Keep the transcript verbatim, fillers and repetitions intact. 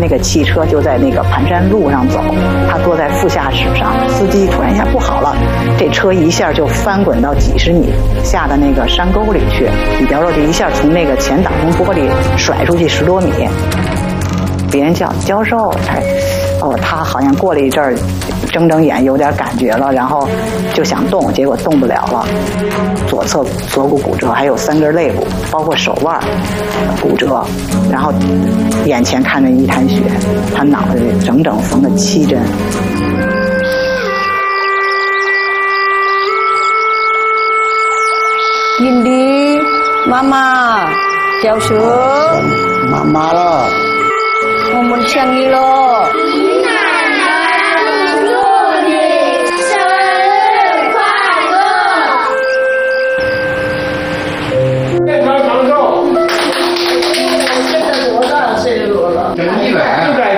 那个汽车就在那个盘山路上走，他坐在副驾驶上，司机突然一下不好了，这车一下就翻滚到几十米下的那个山沟里去，李德肉就一下从那个前挡风玻璃甩出去十多米。别人叫教授才，哦，他好像过了一阵儿，睁睁眼有点感觉了，然后就想动，结果动不了了，左侧锁骨骨折，还有三根肋骨，包括手腕骨折，然后眼前看着一滩血，他脑袋里整整缝了七针。 ยินดีมามาเจ้าเสือ妈妈了。 我们相遇了。 姨奶奶，祝你生日快乐！ 健康长寿。 现在多大岁数了？ 一百。一百